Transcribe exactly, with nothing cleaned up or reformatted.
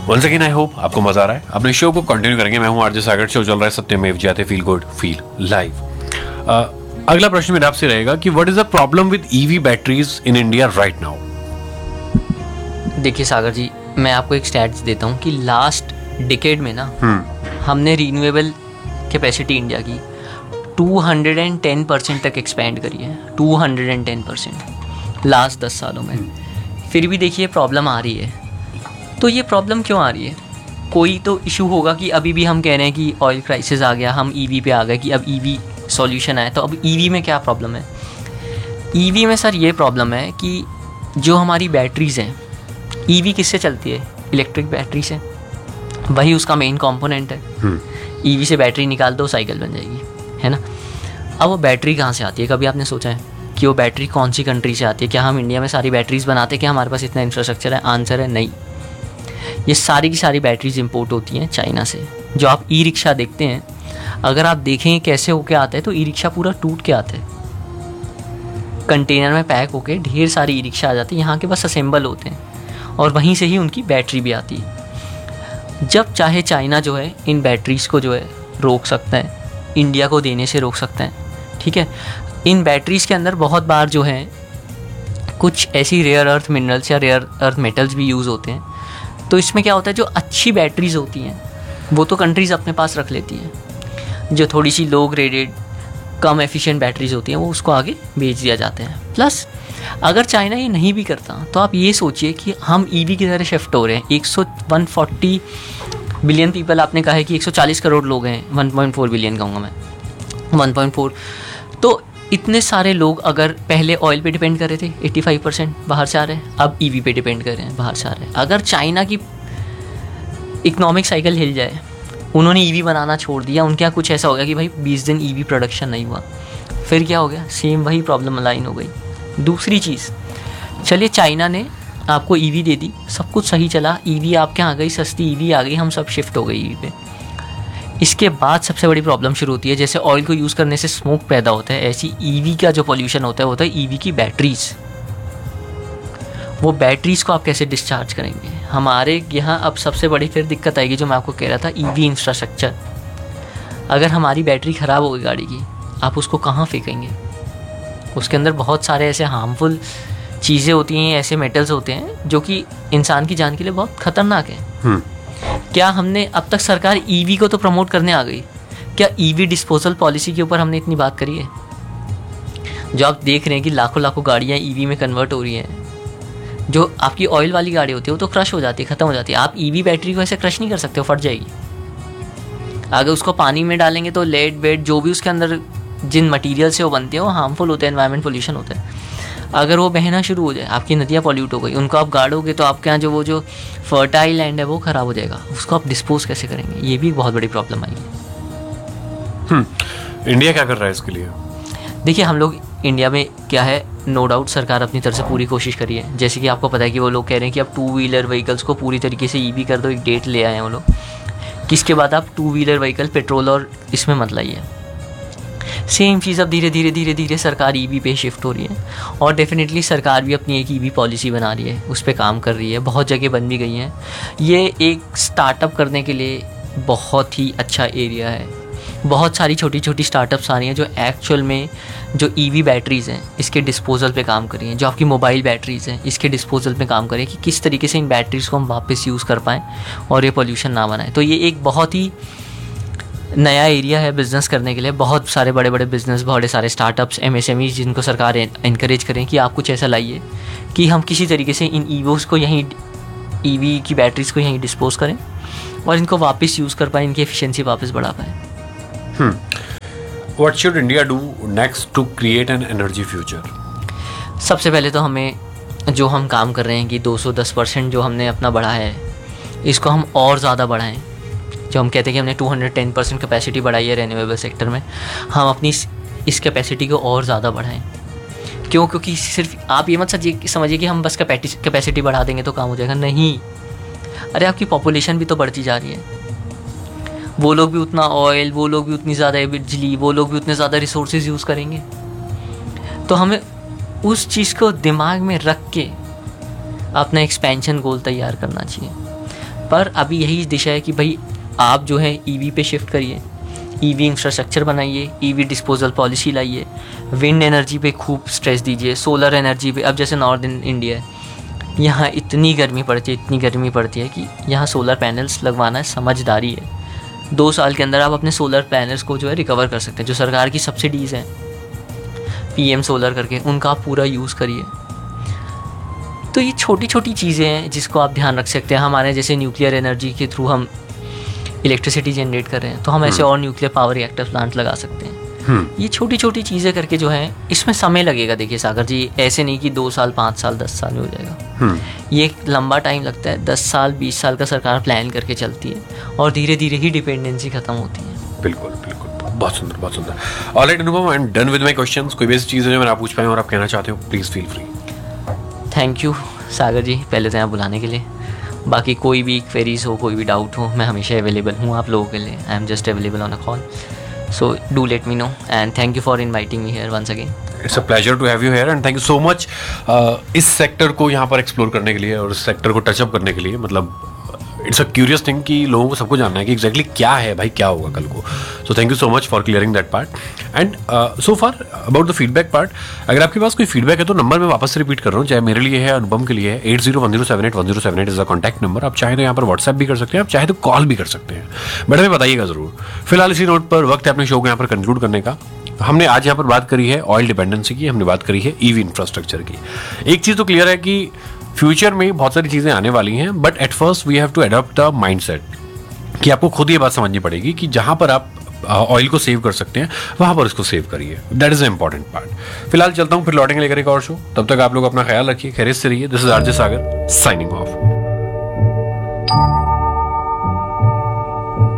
Once again I hope आपको मजा आ रहा है। अपने शो को कंटिन्यू करेंगे। मैं हूं आरजे सागर। शो चल रहा है सत्यमेव जयते, फील गुड फील लाइव। अगला प्रश्न मेरा आपसे रहेगा कि what is the problem with EV batteries in India right now. देखिए सागर जी, मैं आपको एक स्टैट्स देता हूं कि लास्ट डिकेड में ना हमने रिन्यूएबल कैपेसिटी इंडिया की दो सौ दस परसेंट तक एक्सपेंड करी है। दो सौ दस परसेंट लास्ट दस सालों में। फिर भी देखिए प्रॉब्लम आ रही है। तो ये प्रॉब्लम क्यों आ रही है? कोई तो इशू होगा कि अभी भी हम कह रहे हैं कि ऑयल क्राइसिस आ गया, हम ईवी पे आ गए कि अब ईवी सॉल्यूशन आया। तो अब ईवी में क्या प्रॉब्लम है? ईवी में सर ये प्रॉब्लम है कि जो हमारी बैटरीज हैं, ईवी किससे चलती है? इलेक्ट्रिक बैटरी से। वही उसका मेन कंपोनेंट है। ईवी से बैटरी निकाल दो, साइकिल बन जाएगी, है ना। अब वो बैटरी कहाँ से आती है? कभी आपने सोचा है कि वो बैटरी कौन सी कंट्री से आती है? क्या हम इंडिया में सारी बैटरीज बनाते हैं? क्या हमारे पास इतना इंफ्रास्ट्रक्चर है? आंसर है नहीं। ये सारी की सारी बैटरीज इंपोर्ट होती हैं चाइना से। जो आप ई रिक्शा देखते हैं, अगर आप देखें कैसे होके आता है, तो ई रिक्शा पूरा टूट के आता है, कंटेनर में पैक होके ढेर सारी ई रिक्शा आ जाती है। यहाँ के बस असेंबल होते हैं और वहीं से ही उनकी बैटरी भी आती है। जब चाहे चाइना जो है इन बैटरीज को जो है रोक सकता है, इंडिया को देने से रोक सकता है, ठीक है। इन बैटरीज के अंदर बहुत बार जो है कुछ ऐसी रेयर अर्थ मिनरल्स या रेयर अर्थ मेटल्स भी यूज़ होते हैं। तो इसमें क्या होता है, जो अच्छी बैटरीज होती हैं वो तो कंट्रीज़ अपने पास रख लेती हैं। जो थोड़ी सी लो ग्रेडेड कम एफिशिएंट बैटरीज होती हैं वो उसको आगे बेच दिया जाता है। प्लस अगर चाइना ये नहीं भी करता तो आप ये सोचिए कि हम ईवी की तरह शिफ्ट हो रहे हैं। एक सौ वन फोर्टी बिलियन पीपल, आपने कहा है कि एक सौ चालीस करोड़ लोग हैं, वन पॉइंट फोर बिलियन कहूँगा मैं, वन पॉइंट फोर। तो इतने सारे लोग अगर पहले ऑयल पे डिपेंड कर रहे थे, पचासी परसेंट बाहर से आ रहे हैं, अब ईवी पे डिपेंड कर रहे हैं, बाहर से आ रहे हैं। अगर चाइना की इकोनॉमिक साइकिल हिल जाए, उन्होंने ईवी बनाना छोड़ दिया, उनके यहाँ कुछ ऐसा हो गया कि भाई बीस दिन ईवी प्रोडक्शन नहीं हुआ, फिर क्या हो गया? सेम वही प्रॉब्लम लाइन हो गई। दूसरी चीज़, चलिए चाइना ने आपको ईवी दे दी, सब कुछ सही चला, ईवी आपके यहाँ आ गई, सस्ती ईवी आ गई, हम सब शिफ्ट हो गए ईवी पे। इसके बाद सबसे बड़ी प्रॉब्लम शुरू होती है। जैसे ऑयल को यूज़ करने से स्मोक पैदा होता है, ऐसी ईवी का जो पोल्यूशन होता है वो होता है ईवी की बैटरीज। वो बैटरीज को आप कैसे डिस्चार्ज करेंगे? हमारे यहाँ अब सबसे बड़ी फिर दिक्कत आएगी, जो मैं आपको कह रहा था, ईवी इंफ्रास्ट्रक्चर। अगर हमारी बैटरी ख़राब हो गई गाड़ी की, आप उसको कहाँ फेंकेंगे? उसके अंदर बहुत सारे ऐसे हार्मफुल चीज़ें होती हैं, ऐसे मेटल्स होते हैं जो कि इंसान की जान के लिए बहुत ख़तरनाक है। क्या हमने अब तक, सरकार ईवी को तो प्रमोट करने आ गई, क्या ईवी डिस्पोजल पॉलिसी के ऊपर हमने इतनी बात करी है? जो आप देख रहे हैं कि लाखों लाखों गाड़ियाँ ईवी में कन्वर्ट हो रही हैं। जो आपकी ऑयल वाली गाड़ी होती है वो तो क्रश हो जाती है, ख़त्म हो जाती है। आप ईवी बैटरी को ऐसे क्रश नहीं कर सकते, वो फट जाएगी। अगर उसको पानी में डालेंगे तो लेड वेड जो भी उसके अंदर जिन मटीरियल से वो बनते हैं वो हार्मफुल होते हैं, एनवायरमेंट पोल्यूशन होता है। अगर वो बहना शुरू हो जाए, आपकी नदियाँ पॉल्यूट हो गई, उनको आप गाड़ोगे तो आपके यहाँ जो वो जो फर्टाइल लैंड है वो ख़राब हो जाएगा। उसको आप डिस्पोज कैसे करेंगे? ये भी एक बहुत बड़ी प्रॉब्लम आई है। इंडिया क्या कर रहा है इसके लिए? देखिए हम लोग इंडिया में क्या है, नो डाउट सरकार अपनी तरफ से पूरी कोशिश करी है। जैसे कि आपको पता है कि वो लोग कह रहे हैं कि अब टू व्हीलर व्हीकल्स को पूरी तरीके से ईवी कर दो। एक डेट ले आए हैं वो लोग, किसके बाद आप टू व्हीलर व्हीकल पेट्रोल और इसमें मत लाइए। सेम चीज़ अब धीरे धीरे धीरे धीरे सरकार ईवी पे शिफ्ट हो रही है। और डेफिनेटली सरकार भी अपनी एक ईवी पॉलिसी बना रही है, उस पर काम कर रही है। बहुत जगह बन भी गई हैं। ये एक स्टार्टअप करने के लिए बहुत ही अच्छा एरिया है। बहुत सारी छोटी छोटी स्टार्टअप्स आ रही हैं जो एक्चुअल में जो ईवी बैटरीज़ हैं इसके डिस्पोजल पे काम कर रही हैं। जो आपकी मोबाइल बैटरीज़ हैं इसके डिस्पोजल पे काम कर रही हैं कि किस तरीके से इन बैटरीज़ को हम वापस यूज़ कर पाएँ और ये पोल्यूशन ना बनाए। तो ये एक बहुत ही नया एरिया है बिज़नेस करने के लिए। बहुत सारे बड़े बड़े बिज़नेस, बड़े सारे स्टार्टअप्स, एमएसएमई जिनको सरकार इनकरेज करें कि आप कुछ ऐसा लाइए कि हम किसी तरीके से इन ईवोस को यहीं, ईवी की बैटरीज़ को यहीं डिस्पोज करें और इनको वापस यूज़ कर पाएँ, इनकी एफिशिएंसी वापस बढ़ा पाएँ। What should India do next to create an energy future? सबसे पहले तो हमें जो हम काम कर रहे हैं कि दो सौ दस परसेंट जो हमने अपना बढ़ाया है, इसको हम और ज़्यादा बढ़ाएं। जो हम कहते हैं कि हमने दो सौ दस परसेंट कैपेसिटी बढ़ाई है रेन्यूएबल सेक्टर में, हम अपनी इस कैपेसिटी को और ज़्यादा बढ़ाएं। क्यों? क्योंकि सिर्फ आप ये मत समझिए कि हम बस कैपेसिटी बढ़ा देंगे तो काम हो जाएगा। नहीं, अरे आपकी पॉपुलेशन भी तो बढ़ती जा रही है। वो लोग भी उतना ऑयल, वो लोग भी उतनी ज़्यादा बिजली, वो लोग भी उतने ज़्यादा रिसोर्सेज यूज़ करेंगे। तो हमें उस चीज़ को दिमाग में रख के अपना एक्सपेंशन गोल तैयार करना चाहिए। पर अभी यही दिशा है कि भाई आप जो है ईवी पे शिफ्ट करिए, ईवी इंफ्रास्ट्रक्चर बनाइए, ईवी डिस्पोजल पॉलिसी लाइए, विंड एनर्जी पे खूब स्ट्रेस दीजिए, सोलर एनर्जी पे। अब जैसे नॉर्थ इंडिया है, यहाँ इतनी गर्मी पड़ती है, इतनी गर्मी पड़ती है कि यहाँ सोलर पैनल्स लगवाना समझदारी है। दो साल के अंदर आप अपने सोलर पैनल्स को जो है रिकवर कर सकते हैं। जो सरकार की सब्सिडीज़ हैं पीएम सोलर करके, उनका आप पूरा यूज़ करिए। तो ये छोटी छोटी चीज़ें हैं जिसको आप ध्यान रख सकते हैं। हमारे जैसे न्यूक्लियर एनर्जी के थ्रू हम इलेक्ट्रिसिटी जनरेट कर रहे हैं, तो हम ऐसे और न्यूक्लियर पावर रिएक्टर प्लांट लगा सकते हैं। ये छोटी छोटी चीज़ें करके जो है, इसमें समय लगेगा। देखिए सागर जी, ऐसे नहीं कि दो साल पाँच साल दस साल में हो जाएगा। ये एक लंबा टाइम लगता है। दस साल बीस साल का सरकार प्लान करके चलती है और धीरे धीरे ही डिपेंडेंसी खत्म होती है। बिल्कुल बिल्कुल, बहुत सुंदर बहुत सुंदर। Alright Anupam, I am done with my questions. कोई भी ऐसी चीज़ है जो मैं आप पूछ पाए और आप कहना चाहते हो, please feel free. Thank you सागर जी, पहले तो यहाँ बुलाने के लिए। बाकी कोई भी क्वेरीज हो, कोई भी डाउट हो, मैं हमेशा अवेलेबल हूँ आप लोगों के लिए। I am just available on a call, so do let me know and thank you for inviting me here once again. It's a pleasure to have you here and thank you so much इस sector को यहाँ पर explore करने के लिए और इस sector को टचअप करने के लिए। मतलब इट्स अ क्यूरियस थिंग कि लोगों को सबको जानना है कि एग्जैक्टली exactly क्या है भाई, क्या होगा कल को। So thank you so much for clearing that part and so far about the feedback part. अगर आपके पास कोई फीडबैक है तो नंबर मैं वापस से रिपीट कर रहा हूँ, चाहे मेरे लिए है, अनुपम के लिए है। Eight zero one zero seven eight one zero seven eight is the contact number. आप चाहे तो यहाँ पर व्हाट्सएप भी कर सकते हैं, आप चाहे तो कॉल भी कर सकते हैं। बट हमें बताइएगा जरूर। फिलहाल इसी नोट पर वक्त है अपने शो को यहाँ पर कंक्लूड करने का। हमने आज यहाँ पर बात करी है ऑयल डिपेंडेंसी की, हमने बात करी है ईवी इंफ्रास्ट्रक्चर की। एक चीज़ तो क्लियर है कि फ्यूचर में बहुत सारी चीज़ें आने वाली हैं, but at first we have to adopt the mindset कि आपको खुद ये बात समझनी पड़ेगी कि जहाँ पर आप ऑयल को सेव कर सकते हैं वहाँ पर इसको सेव करिए। That is the important part. फिलहाल चलता हूँ, फिर लौटेंगे लेकर एक और शो। तब तक आप लोग अपना ख्याल रखिए, खैरियत से रहिए। This is RJ Sagar signing off.